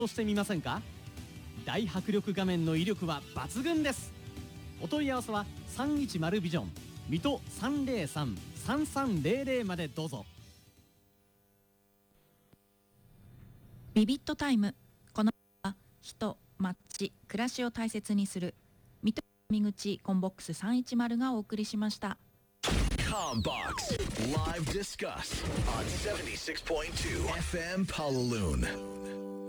としてみませんか？大迫力画面の威力は抜群です。お問い合わせは310ビジョン水戸303-3300までどうぞ。 ビビットタイム。このは人、街、暮らしを大切にする水戸南口コンボックス310がお送りしました。 Combox Live Discuss on 76.2 FM Palaloon.